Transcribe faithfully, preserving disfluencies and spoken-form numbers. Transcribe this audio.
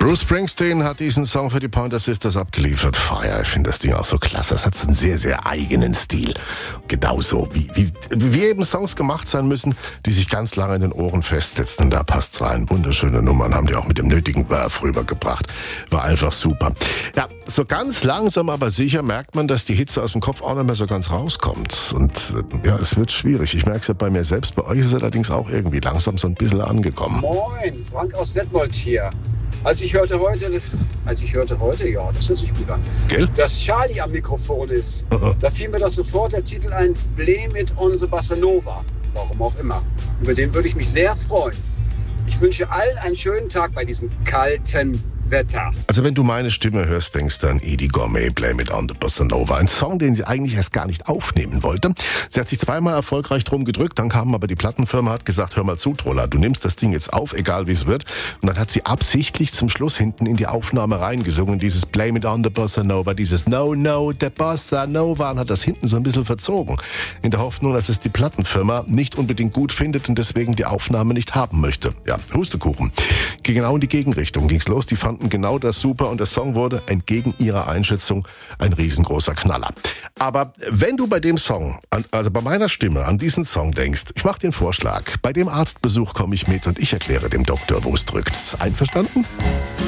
Bruce Springsteen hat diesen Song für die Pointer Sisters abgeliefert. Fire, ich finde das Ding auch so klasse. Es hat so einen sehr, sehr eigenen Stil. Genauso wie, wie, wie eben Songs gemacht sein müssen, die sich ganz lange in den Ohren festsetzen. Und da passt's rein. Wunderschöne Nummern haben die auch mit dem nötigen Werf rübergebracht. War einfach super. Ja, so ganz langsam aber sicher merkt man, dass die Hitze aus dem Kopf auch nicht mehr so ganz rauskommt. Und äh, ja, es wird schwierig. Ich merke es ja bei mir selbst. Bei euch ist es allerdings auch irgendwie langsam so ein bisschen angekommen. Moin, Frank aus Detmold hier. Als ich hörte heute, als ich hörte heute, ja, das hört sich gut an, Gell? dass Charlie am Mikrofon ist, Uh-uh. da fiel mir doch sofort der Titel ein, Blame it on the Bossa Nova. Warum auch immer. Über den würde ich mich sehr freuen. Ich wünsche allen einen schönen Tag bei diesem kalten Wetter. Also wenn du meine Stimme hörst, denkst du an Eddie Gourmet, Blame It on the Bossa Nova. Ein Song, den sie eigentlich erst gar nicht aufnehmen wollte. Sie hat sich zweimal erfolgreich drum gedrückt, dann kam aber die Plattenfirma, hat gesagt, hör mal zu, Trolla, du nimmst das Ding jetzt auf, egal wie es wird. Und dann hat sie absichtlich zum Schluss hinten in die Aufnahme reingesungen, dieses Blame It on the Bossa Nova, dieses No, no, the Bossa Nova, und hat das hinten so ein bisschen verzogen. In der Hoffnung, dass es die Plattenfirma nicht unbedingt gut findet und deswegen die Aufnahme nicht haben möchte. Ja, Hustekuchen. Genau in die Gegenrichtung ging's los, die fanden genau das super und der Song wurde, entgegen ihrer Einschätzung, ein riesengroßer Knaller. Aber wenn du bei dem Song, also bei meiner Stimme an diesen Song denkst, ich mache dir einen Vorschlag. Bei dem Arztbesuch komme ich mit und ich erkläre dem Doktor, wo es drückt. Einverstanden?